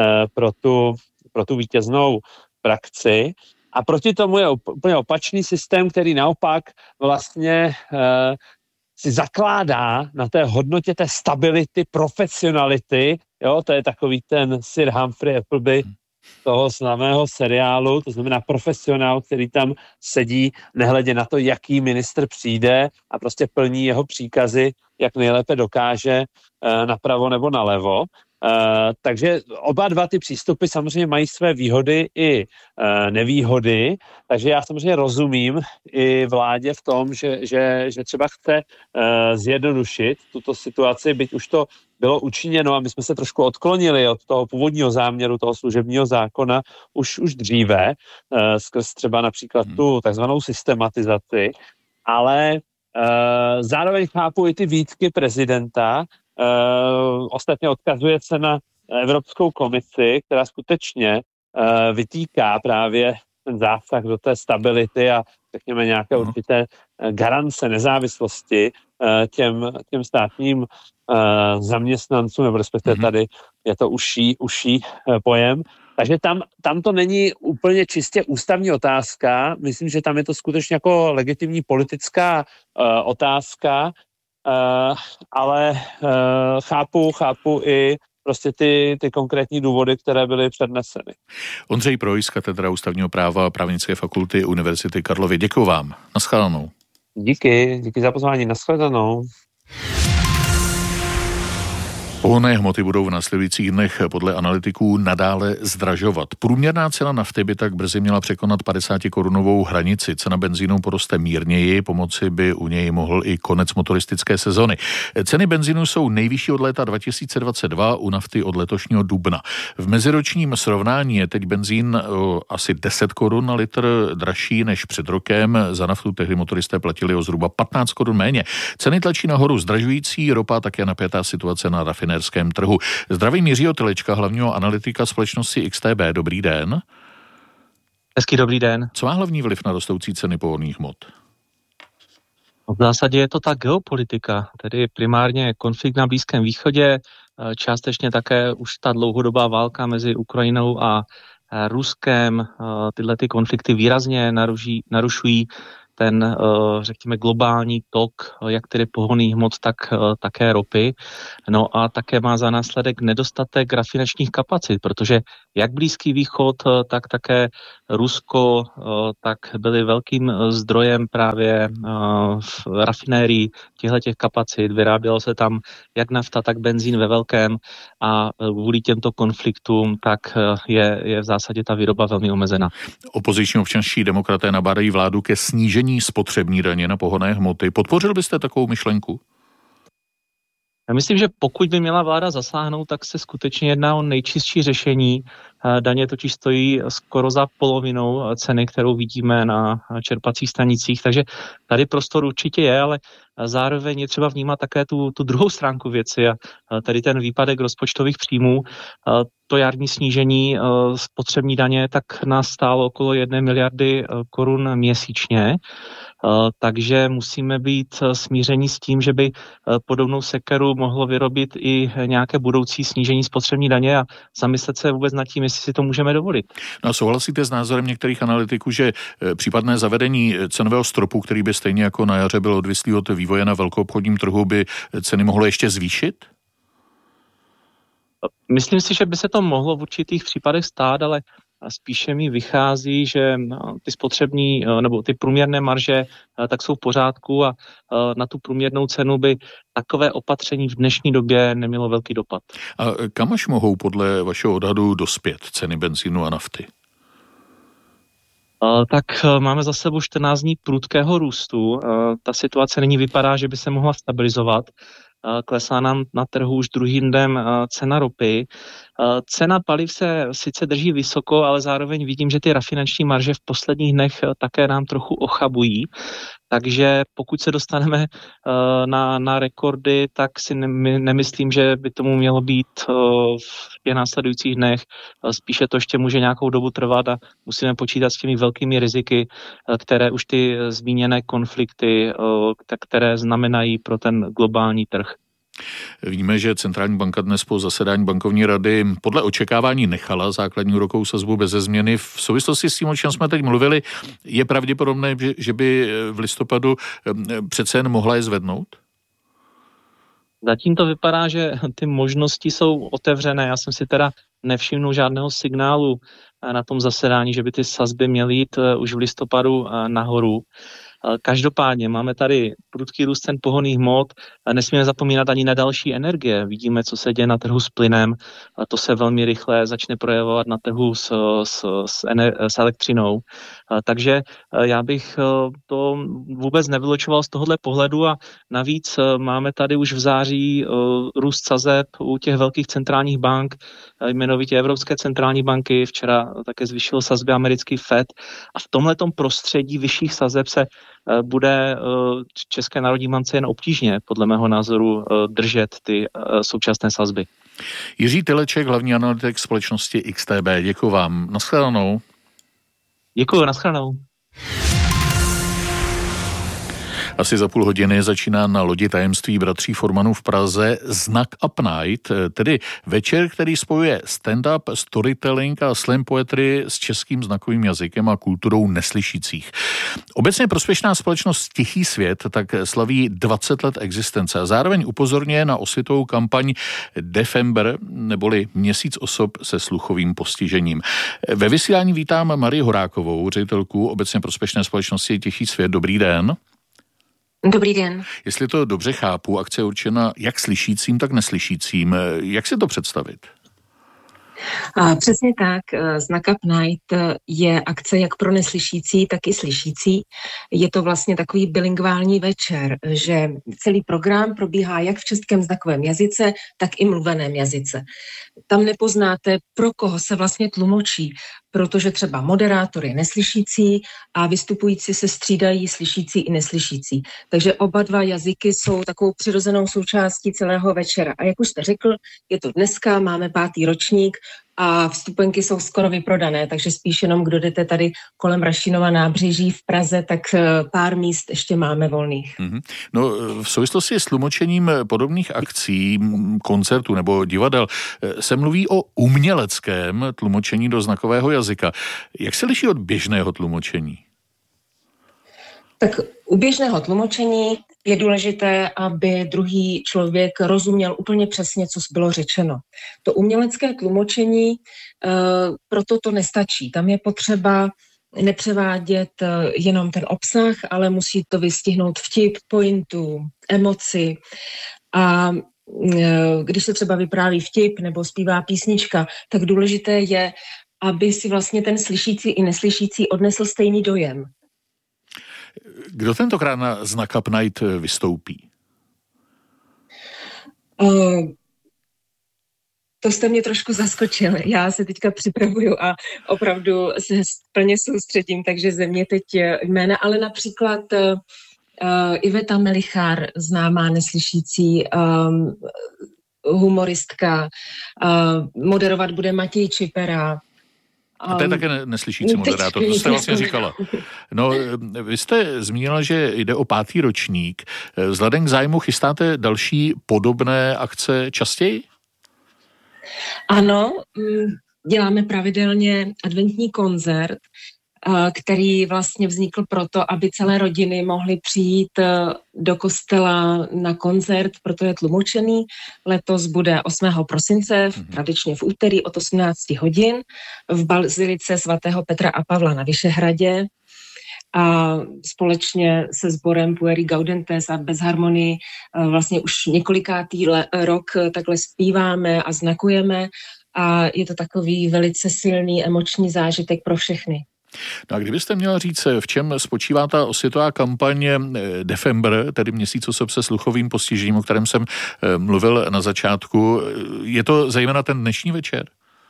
pro tu vítěznou praxi. A proti tomu je úplně opačný systém, který naopak vlastně si zakládá na té hodnotě té stability, profesionality, jo, to je takový ten Sir Humphrey Appleby toho známého seriálu, to znamená profesionál, který tam sedí, nehledě na to, jaký ministr přijde a prostě plní jeho příkazy, jak nejlépe dokáže napravo nebo nalevo. Takže oba dva ty přístupy samozřejmě mají své výhody i nevýhody, takže já samozřejmě rozumím i vládě v tom, že třeba chce zjednodušit tuto situaci, byť už to bylo učiněno a my jsme se trošku odklonili od toho původního záměru, toho služebního zákona už dříve, skrz třeba například tu takzvanou systematizaci, ale zároveň chápu i ty výtky prezidenta. Ostatně odkazuje se na Evropskou komisi, která skutečně vytýká právě ten zásah do té stability a řekněme nějaké určité garance nezávislosti těm státním zaměstnancům, nebo respektive tady je to užší pojem. Takže tam to není úplně čistě ústavní otázka, myslím, že tam je to skutečně jako legitimní politická otázka, ale chápu i prostě ty konkrétní důvody, které byly předneseny. Ondřej Projs, katedra ústavního práva a právnické fakulty Univerzity Karlovy. Děkuji vám. Naschledanou. Díky za pozvání. Naschledanou. Pohonné hmoty budou v následujících dnech podle analytiků nadále zdražovat. Průměrná cena nafty by tak brzy měla překonat 50 korunovou hranici. Cena benzínu poroste mírněji, pomoci by u něj mohl i konec motoristické sezony. Ceny benzínu jsou nejvyšší od léta 2022, u nafty od letošního dubna. V meziročním srovnání je teď benzín asi 10 korun na litr dražší než před rokem. Za naftu tehdy motoristé platili o zhruba 15 korun méně. Ceny tlačí nahoru zdražující ropa, také napjatá situace na rafinerském trhu. Zdravím Jiřího Telečka, hlavního analytika společnosti XTB. Dobrý den. Hezký dobrý den. Co má hlavní vliv na rostoucí ceny pohonných hmot? V zásadě je to ta geopolitika, tedy primárně konflikt na Blízkém východě, částečně také už ta dlouhodobá válka mezi Ukrajinou a Ruskem. Tyhle ty konflikty výrazně narušují ten, řekněme, globální tok, jak tedy pohonných hmot, tak také ropy. No a také má za následek nedostatek rafinačních kapacit, protože jak Blízký východ, tak také Rusko, tak byly velkým zdrojem právě v rafinérií těchto kapacit. Vyrábělo se tam jak nafta, tak benzín ve velkém a kvůli těmto konfliktům tak je v zásadě ta výroba velmi omezená. Opoziční občanští demokraté nabádají vládu ke snížení spotřební daně na pohonné hmoty. Podpořil byste takovou myšlenku? Já myslím, že pokud by měla vláda zasáhnout, tak se skutečně jedná o nejčistší řešení. Daně totiž stojí skoro za polovinou ceny, kterou vidíme na čerpacích stanicích, takže tady prostor určitě je, ale zároveň je třeba vnímat také tu druhou stránku věci a tady ten výpadek rozpočtových příjmů. To jarní snížení spotřební daně tak nás stálo okolo 1 miliardy korun měsíčně, takže musíme být smíření s tím, že by podobnou sekeru mohlo vyrobit i nějaké budoucí snížení spotřební daně a zamyslet se vůbec nad tím, jestli si to můžeme dovolit. No a souhlasíte s názorem některých analytiků, že případné zavedení cenového stropu, který by stejně jako na jaře byl odvislý od vývoje na velkoobchodním trhu, by ceny mohlo ještě zvýšit? Myslím si, že by se to mohlo v určitých případech stát, ale spíše mi vychází, že ty spotřební nebo ty průměrné marže tak jsou v pořádku a na tu průměrnou cenu by takové opatření v dnešní době nemělo velký dopad. A kam až mohou podle vašeho odhadu dospět ceny benzínu a nafty? Tak máme za sebou 14 dní prudkého růstu. Ta situace nyní vypadá, že by se mohla stabilizovat. Klesá nám na trhu už druhým dnem cena ropy. Cena paliv se sice drží vysoko, ale zároveň vidím, že ty rafinanční marže v posledních dnech také nám trochu ochabují. Takže pokud se dostaneme na rekordy, tak si nemyslím, že by tomu mělo být v těch následujících dnech. Spíše to ještě může nějakou dobu trvat a musíme počítat s těmi velkými riziky, které už ty zmíněné konflikty, které znamenají pro ten globální trh. Víme, že centrální banka dnes po zasedání bankovní rady podle očekávání nechala základní úrokovou sazbu beze změny. V souvislosti s tím, o čem jsme teď mluvili, je pravděpodobné, že by v listopadu přece jen mohla je zvednout? Zatím to vypadá, že ty možnosti jsou otevřené. Já jsem si teda nevšimnul žádného signálu na tom zasedání, že by ty sazby měly jít už v listopadu nahoru. Každopádně máme tady prudký růst cen pohonných hmot, nesmíme zapomínat ani na další energie. Vidíme, co se děje na trhu s plynem, to se velmi rychle začne projevovat na trhu s elektřinou. Takže já bych to vůbec nevylučoval z tohohle pohledu a navíc máme tady už v září růst sazeb u těch velkých centrálních bank, jmenovitě Evropské centrální banky, včera také zvýšil sazby americký FED a v tomhletom prostředí vyšších sazeb se bude České národní bance jen obtížně, podle mého názoru, držet ty současné sazby. Jiří Teleček, hlavní analytik společnosti XTB. Děkuji vám. Naschledanou. Děkuji, naschledanou. Asi za půl hodiny začíná na lodi Tajemství bratří Formanů v Praze Znak Up Night, tedy večer, který spojuje stand-up, storytelling a slam poetry s českým znakovým jazykem a kulturou neslyšících. Obecně prospěšná společnost Tichý svět tak slaví 20 let existence a zároveň upozorňuje na osvětovou kampaň Defember, neboli Měsíc osob se sluchovým postižením. Ve vysílání vítám Marii Horákovou, ředitelku obecně prospěšné společnosti Tichý svět. Dobrý den. Dobrý den. Jestli to dobře chápu, akce je určena jak slyšícím, tak neslyšícím. Jak si to představit? Přesně tak. Znak Up Night je akce jak pro neslyšící, tak i slyšící. Je to vlastně takový bilingvální večer, že celý program probíhá jak v českém znakovém jazyce, tak i mluveném jazyce. Tam nepoznáte, pro koho se vlastně tlumočí, protože třeba moderátor je neslyšící a vystupující se střídají slyšící i neslyšící. Takže oba dva jazyky jsou takovou přirozenou součástí celého večera. A jak už jste řekl, je to dneska, máme 5. ročník a vstupenky jsou skoro vyprodané, takže spíš jenom kdo jdete tady kolem Rašinova nábřeží v Praze, tak pár míst ještě máme volných. No, v souvislosti s tlumočením podobných akcí, koncertů nebo divadel se mluví o uměleckém tlumočení do znakového jazyka. Jak se liší od běžného tlumočení? Tak u běžného tlumočení je důležité, aby druhý člověk rozuměl úplně přesně, co bylo řečeno. To umělecké tlumočení, proto to nestačí. Tam je potřeba nepřevádět jenom ten obsah, ale musí to vystihnout vtip, pointu, emoci. A když se třeba vypráví vtip nebo zpívá písnička, tak důležité je, aby si vlastně ten slyšící i neslyšící odnesl stejný dojem. Kdo tentokrát na Znak Up Night vystoupí? To jste mě trošku zaskočil. Já se teďka připravuju a opravdu se plně soustředím, takže ze mě teď jména, ale například Iveta Melichár, známá neslyšící humoristka, moderovat bude Matěj Čipera. A to je také neslyšící moderátor, to jste vlastně říkala. No, vy jste zmínila, že jde o 5. ročník. Vzhledem k zájmu chystáte další podobné akce častěji? Ano, děláme pravidelně adventní koncert, který vlastně vznikl proto, aby celé rodiny mohly přijít do kostela na koncert, proto je tlumočený. Letos bude 8. prosince, tradičně v úterý od 18 hodin v bazilice svatého Petra a Pavla na Vyšehradě. A společně se sborem Pueri Gaudentes a Bez harmonii vlastně už několikátý rok takhle zpíváme a znakujeme a je to takový velice silný emoční zážitek pro všechny. No a kdybyste měla říct, v čem spočívá ta osvětová kampaň Defember, tedy Měsíc osob se sluchovým postižením, o kterém jsem mluvil na začátku, je to zejména ten dnešní večer?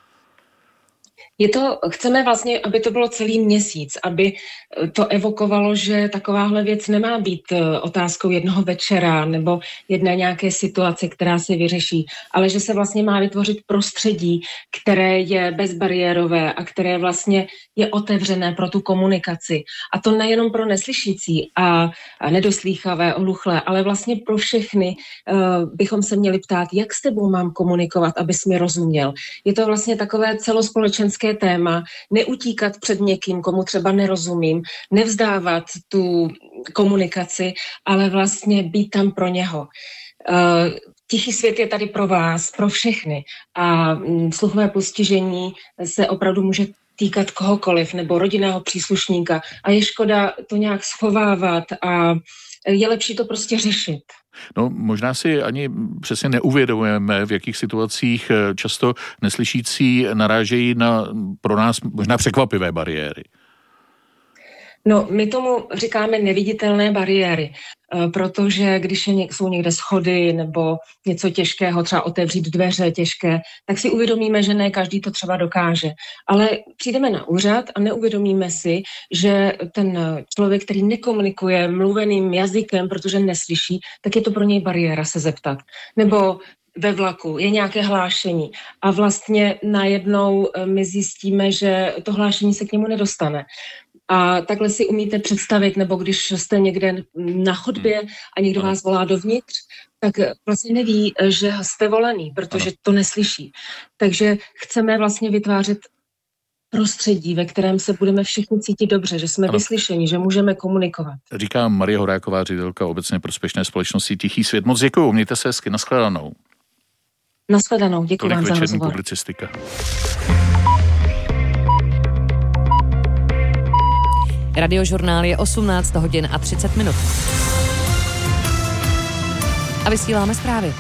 Chceme vlastně, aby to bylo celý měsíc, aby to evokovalo, že takováhle věc nemá být otázkou jednoho večera nebo jedné nějaké situace, která se vyřeší, ale že se vlastně má vytvořit prostředí, které je bezbariérové a které vlastně je otevřené pro tu komunikaci. A to nejenom pro neslyšící a nedoslýchavé, ohluchlé, ale vlastně pro všechny bychom se měli ptát, jak s tebou mám komunikovat, abys mi rozuměl. Je to vlastně takové celospolečenské téma, neutíkat před někým, komu třeba nerozumím, nevzdávat tu komunikaci, ale vlastně být tam pro něho. Tichý svět je tady pro vás, pro všechny a sluchové postižení se opravdu může týkat kohokoliv nebo rodinného příslušníka a je škoda to nějak schovávat a je lepší to prostě řešit. No, možná si ani přesně neuvědomujeme, v jakých situacích často neslyšící narážejí na pro nás možná překvapivé bariéry. No, my tomu říkáme neviditelné bariéry, protože když jsou někde schody nebo něco těžkého, třeba otevřít dveře těžké, tak si uvědomíme, že ne každý to třeba dokáže. Ale přijdeme na úřad a neuvědomíme si, že ten člověk, který nekomunikuje mluveným jazykem, protože neslyší, tak je to pro něj bariéra se zeptat. Nebo ve vlaku je nějaké hlášení a vlastně najednou my zjistíme, že to hlášení se k němu nedostane. A takhle si umíte představit, nebo když jste někde na chodbě a někdo vás volá dovnitř, tak vlastně neví, že jste volený, protože to neslyší. Takže chceme vlastně vytvářet prostředí, ve kterém se budeme všichni cítit dobře, že jsme vyslyšeni, že můžeme komunikovat. Říká Marie Horáková, ředitelka obecně prospěšné společnosti Tichý svět. Moc děkuju, mějte se hezky, nashledanou. Nashledanou, děkuji vám za rozhovor. Publicistika. Radiožurnál je 18 hodin a 30 minut. A vysíláme zprávy.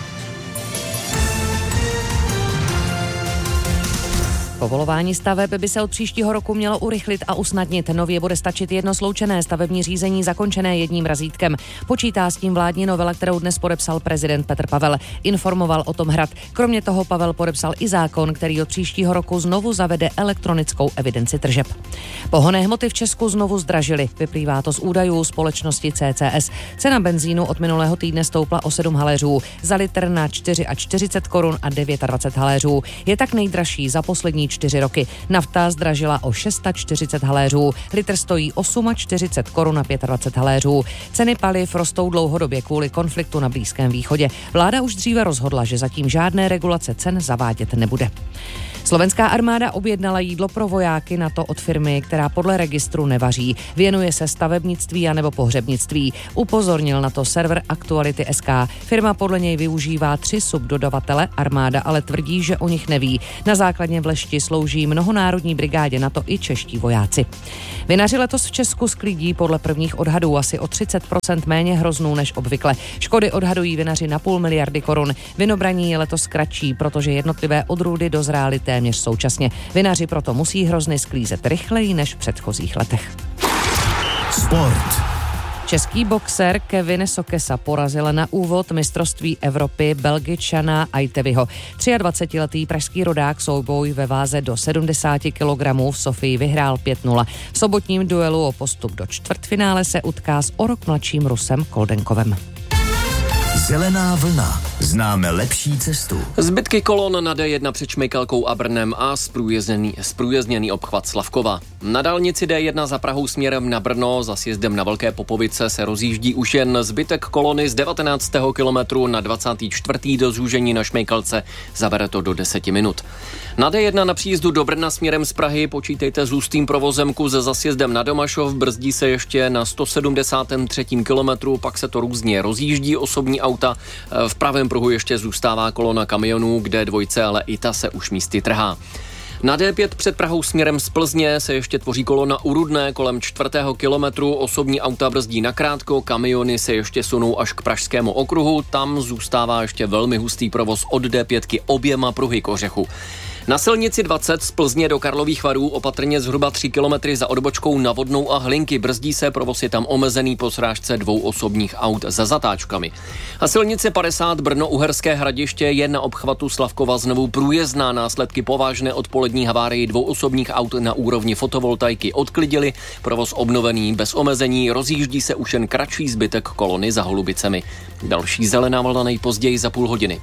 Povolování staveb by se od příštího roku mělo urychlit a usnadnit. Nově bude stačit jedno sloučené stavební řízení zakončené jedním razítkem. Počítá s tím vládní novela, kterou dnes podepsal prezident Petr Pavel. Informoval o tom Hrad. Kromě toho Pavel podepsal i zákon, který od příštího roku znovu zavede elektronickou evidenci tržeb. Pohonné hmoty v Česku znovu zdražily. Vyplývá to z údajů společnosti CCS. Cena benzínu od minulého týdne stoupla o 7 haléřů. Za litr na 44 korun a 29 haléřů. Je tak nejdražší za poslední 4 roky. Nafta zdražila o 640 haléřů. Litr stojí 48 korun a 25 haléřů. Ceny paliv rostou dlouhodobě kvůli konfliktu na Blízkém východě. Vláda už dříve rozhodla, že zatím žádné regulace cen zavádět nebude. Slovenská armáda objednala jídlo pro vojáky NATO od firmy, která podle registru nevaří. Věnuje se stavebnictví anebo pohřebnictví. Upozornil na to server Aktuality.sk. Firma podle něj využívá 3 subdodavatele, armáda ale tvrdí, že o nich neví. Na základně v Lešti slouží mnohonárodní brigádě NATO i čeští vojáci. Vinaři letos v Česku sklidí podle prvních odhadů asi o 30% méně hroznů než obvykle. Škody odhadují vinaři na 500 miliardy korun. Vinobraní je letos kratší, protože jednotlivé odrůdy dozrály téměř současně. Vinaři proto musí hrozny sklízet rychleji než v předchozích letech. Sport. Český boxer Kevin Sokesa porazil na úvod mistrovství Evropy Belgičana Ajteviho. 23letý pražský rodák souboj ve váze do 70 kg v Sofii vyhrál 5-0. V sobotním duelu o postup do čtvrtfinále se utká s o rok mladším Rusem Koldenkovem. Zelená vlna. Známe lepší cestu. Zbytky kolon na D1 před Šmejkalkou a Brnem a zprůjezdněný obchvat Slavkova. Na dálnici D1 za Prahou směrem na Brno za sjezdem na Velké Popovice se rozjíždí už jen zbytek kolony z 19. kilometru na 24. do zúžení na Šmejkalce. Zabere to do 10 minut. Na D1 na příjezdu do Brna směrem z Prahy počítejte s hustým provozem za sjezdem na Domašov, brzdí se ještě na 173. kilometru, pak se to různě rozjíždí osobní auta. V pravém pruhu ještě zůstává kolona kamionů, kde dvojce, ale i ta se už místy trhá. Na D5 před Prahou směrem z Plzně se ještě tvoří kolona u Rudné kolem 4. kilometru, osobní auta brzdí nakrátko, kamiony se ještě sunou až k Pražskému okruhu, tam zůstává ještě velmi hustý provoz od D5 oběma pruhy k Ořechu. Na silnici 20 z Plzně do Karlových Varů opatrně zhruba 3 kilometry za odbočkou na Vodnou a Hlinky, brzdí se, provoz je tam omezený po srážce 2 osobních aut za zatáčkami. A silnice 50 Brno-Uherské Hradiště je na obchvatu Slavkova znovu průjezdná, následky povážné odpolední havárii 2 osobních aut na úrovni fotovoltaiky odklidili, provoz obnovený bez omezení, rozjíždí se už jen kratší zbytek kolony za Holubicemi. Další zelená vlna nejpozději za půl hodiny.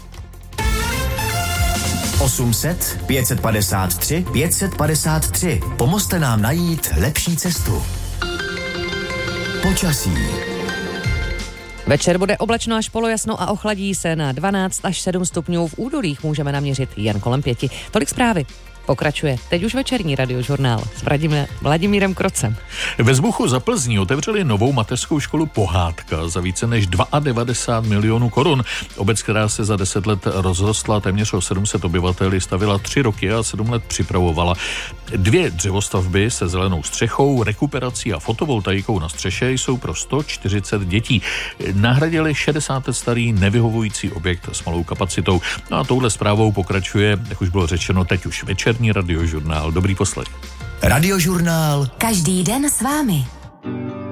800 553 553. Pomozte nám najít lepší cestu. Počasí. Večer bude oblačno až polojasno a ochladí se na 12 až 7 stupňů. V údolích můžeme naměřit jen kolem 5. Tolik zprávy. Pokračuje teď už večerní radiožurnál s Vladimírem Krocem. Ve Zbuchu za Plzní otevřeli novou mateřskou školu Pohádka za více než 92 milionů korun. Obec, která se za 10 let rozrostla téměř o 700 obyvatel, stavila 3 roky a 7 let připravovala. 2 dřevostavby se zelenou střechou, rekuperací a fotovoltaikou na střeše jsou pro 140 dětí. Nahradili 60 let starý nevyhovující objekt s malou kapacitou. No a touhle zprávou pokračuje, jak už bylo řečeno, teď už večerní radiožurnál. Dobrý poslech. Radiožurnál. Každý den s vámi.